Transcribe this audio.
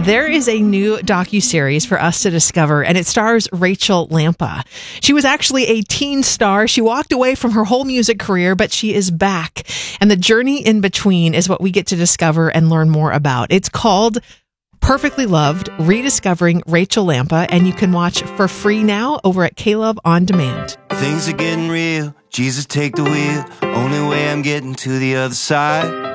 There is a new docuseries for us to discover, and it stars Rachel Lampa. She was actually a teen star. She walked away from her whole music career, but she is back. And the journey in between is what we get to discover and learn more about. It's called Perfectly Loved, Rediscovering Rachel Lampa, and you can watch for free now over at K-Love On Demand. Things are getting real. Jesus, take the wheel. Only way I'm getting to the other side.